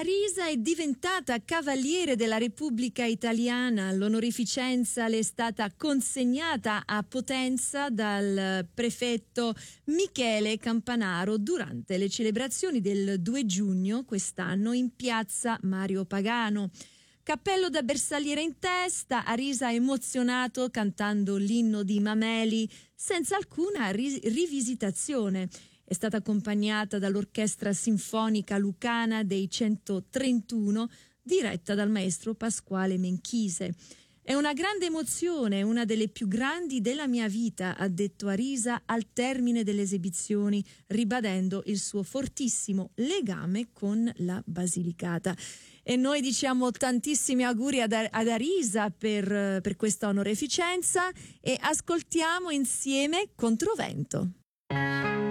Arisa è diventata Cavaliere della Repubblica Italiana. L'onorificenza le è stata consegnata a Potenza dal prefetto Michele Campanaro durante le celebrazioni del 2 giugno quest'anno in piazza Mario Pagano. Cappello da bersagliera in testa, Arisa ha emozionato cantando l'inno di Mameli senza alcuna rivisitazione. È stata accompagnata dall'Orchestra Sinfonica Lucana dei 131, diretta dal maestro Pasquale Menchise. È una grande emozione, una delle più grandi della mia vita, ha detto Arisa al termine delle esibizioni, ribadendo il suo fortissimo legame con la Basilicata. E noi diciamo tantissimi auguri ad Arisa per questa onorificenza e ascoltiamo insieme Controvento.